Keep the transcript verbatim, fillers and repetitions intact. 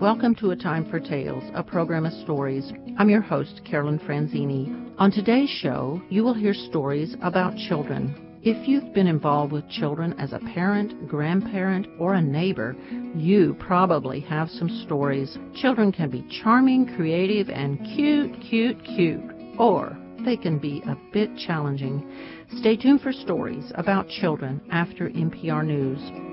Welcome to A Time for Tales, a program of stories. I'm your host, Carolyn Franzini. On today's show, you will hear stories about children. If you've been involved with children as a parent, grandparent, or a neighbor, you probably have some stories. Children can be charming, creative, and cute, cute, cute. Or they can be a bit challenging. Stay tuned for stories about children after N P R News.